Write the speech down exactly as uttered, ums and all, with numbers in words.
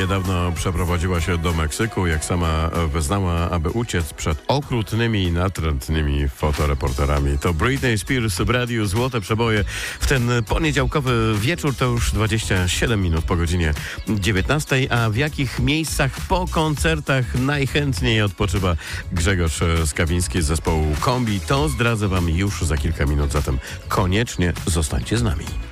niedawno przeprowadziła się do Meksyku, jak sama wyznała, aby uciec przed okrutnymi i natrętnymi fotoreporterami. To Britney Spears w radiu Złote Przeboje. W ten poniedziałkowy wieczór to już dwadzieścia siedem minut po godzinie dziewiętnastej. A w jakich miejscach po koncertach najchętniej odpoczywa Grzegorz Skawiński z zespołu Kombi, to zdradzę wam już za kilka minut, zatem koniecznie zostańcie z nami.